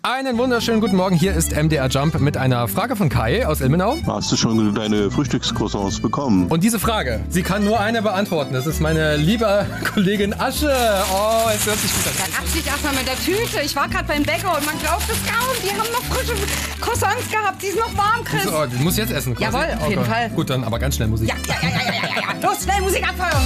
Einen wunderschönen guten Morgen. Hier ist MDR Jump mit einer Frage von Kai aus Ilmenau. Hast du schon deine Frühstückscroissants bekommen? Und diese Frage, sie kann nur eine beantworten. Das ist meine liebe Kollegin Asche. Oh, es hört sich gut an. Dann absicht erstmal mit der Tüte. Ich war gerade beim Bäcker und man glaubt es kaum. Die haben noch frische Croissants gehabt, die ist noch warm, Chris. So, du musst jetzt essen. Quasi. Jawohl, auf jeden Fall. Gut, dann aber ganz schnell Musik. Ja. Los, schnell Musik abfeuern.